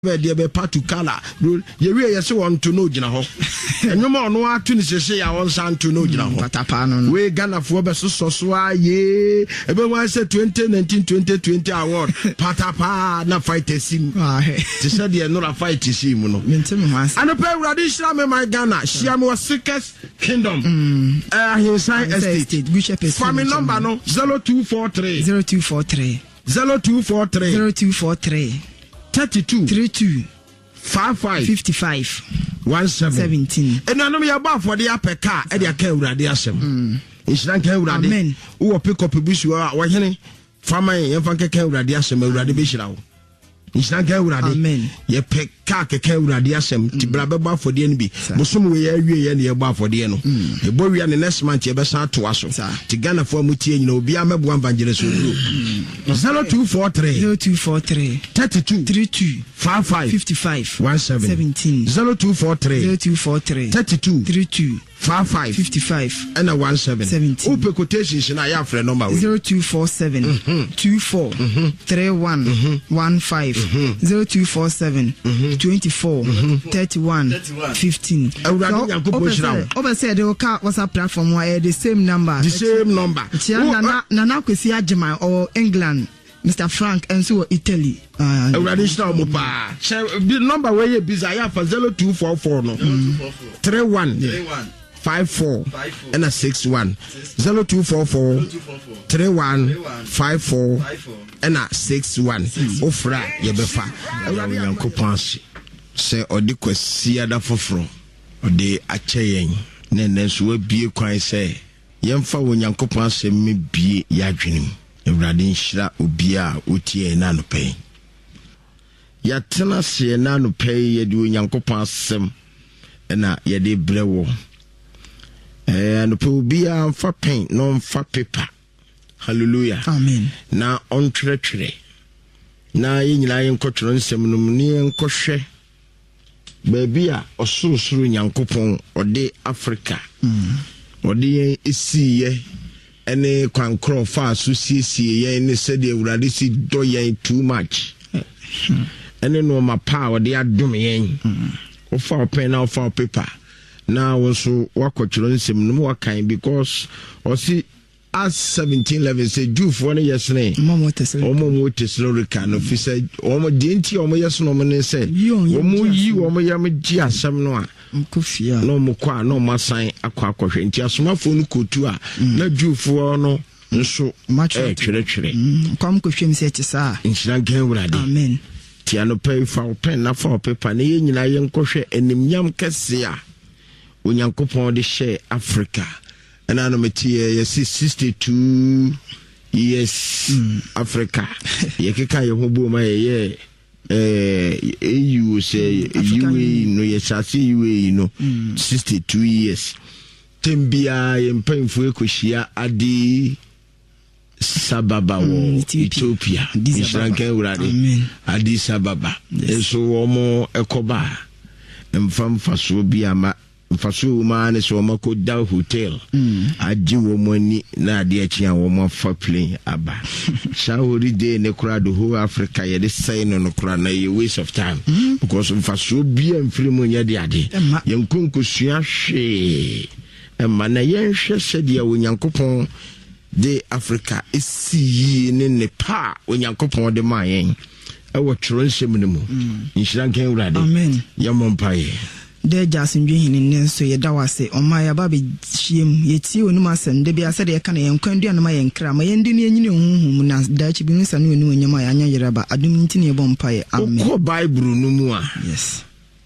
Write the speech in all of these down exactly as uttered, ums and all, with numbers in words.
de be patu kala ye we ye se won to no gina ho enwoma ono atu ni sese ya won san to no gina ho patapa no we Ghana fo be so so aye e be wan say twenty nineteen twenty twenty award patapa na fight team ah he ti say de no la fight team no mentem ho as and pe urade shira me my Ghana shia me Sickest Kingdom eh Ahinsan Estate Bishop family number no zero two four three zero two four three zero two four three zero two four three thirty-two thirty-two fifty-five fifty-five seventeen and anom ya ba for the apeka e de ka urade asem inshan ka urade amen wo pick up bisu a wo hene fama yen fan ka urade asem urade be hira wo inshan ka urade amen ye peka ka urade asem ti bra be ba for the nbi bosom we ya wie ye ne ye ba for the no e bo wi ne next month ye be san to aso ti Ghana for mu tie nyina obi amebo ambanjere so zero two four three zero two four three thirty-two thirty-two fifty-five fifty-five seventeen zero two four three zero two four three thirty-two thirty-two fifty-five fifty-five and a seventeen Upe quotations na ya frɛ number zero two four seven two four three one one five zero two four seven twenty-four thirty-one fifteen awurade yankopɔ shira obe say the WhatsApp platform where the same number the same number na na na kwesi agema or England Mister Frank and so Italy awurade shira mo pa the number where you bizarre ya for zero two four four no three one five four and a six one zero two four four three one five four and a six one ofra yebefa awurade yankopɔ ase se odi kwasi ada foforo odi acheyen ne ne so wabie kwan se yemfa wo yankopɔ ase me bie yadwenim awurade nhyira obi a otie na no pɛ yatena se na no pɛ yedi wo yankopɔ asem na yedi brewo eh no pɛ obi a mfa pen no mfa paper hallelujah amen na on twerɛtwerɛ na yenyina yenkɔtwerɛ nsɛm no mu ne yenkɔhwɛ baabi a ɔsorosoro nyankopɔn ɔde Africa ɔde yɛn esiye ene kwankrɔ fa so siesie yɛn ne sɛ de awurade si dɔ yɛn too much ene no ma pa ɔde adom yɛn ofa pen na ofa paper na wonso wakɔtwerɛ nsɛm no mu wakan because ɔsi as seventeen eleven say Jew for ne yesne omo teslo omo teslo reka no fi say omo de nti omo yesno omo ne say omo yi omo yam gi asem no a mkofia no mo kwa no masan akwa akɔhwɛ nti asomafo no kotu a na Jew for no nso eh twere twere kwam kohwem se ti sa nhyira gan wurade amen ti anopa fa pen na fa paper na yenyina yenkɔhwɛ enimnyam kɛse a onyankopɔn de hyɛ Africa and I know you see sixty-two years mm. Africa. You can you hobo my yeah. Eh, you say you know yes I see you you know mm. sixty-two years. Tembia in painful kushia adi Sababa mm, Ethiopia. Amen. Addis Ababa. Yes. So omo ekoba. Mfam faso biama faso man so mako da hotel aji wo mani na ade achi an wo mafa plane aba shawori day ne kura do whole Africa ye de say no no kura na ye waste of time mm. because faso bia mfiri mu nya de ade ye nkonkosua hwe e ma na ye hwe se de wo nyankopon de Africa esi ne ne pa wo nyankopon de ma yen e wo tworo nsem ne mu nhyira nkan urade amen yamompaye de jasindwe hinin so ye dawase oma ya ba be hiem ye tie onum asem de bia se de ka na yen kwandua no ma yen kra ma yen de ne nyine huhum na dachi bi nsa no onum nyama ya anya yeraba adum ntini ye bompaye amen ko bible no mu a yes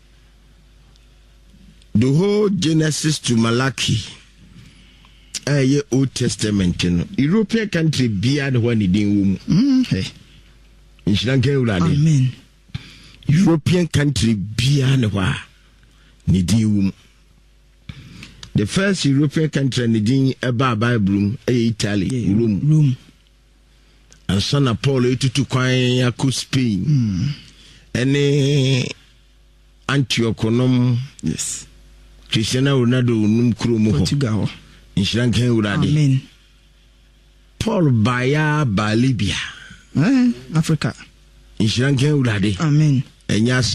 the whole Genesis to Malachi eh Old Testament no European country bia de one din wo mu mm hey inshanke urade amen European country bia ne wa ni din wo mu the first European country ni din eba Bible eh Italy yeah, Rome Rome and son of Paul etutu kwan yakọ Spain mm. ene Antioch nom yes Cristiano Ronaldo num krom ho Portugal inshanke urade amen Paul baya ba Libya eh Africa inshanke urade amen enya